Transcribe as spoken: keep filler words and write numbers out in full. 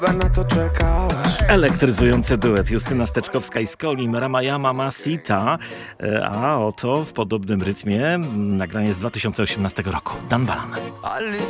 Na to czekałeś. Elektryzujący duet Justyna Steczkowska i Skolim, Ramaya Mamacita, a oto w podobnym rytmie nagranie z dwa tysiące osiemnastego roku, Dan Balan.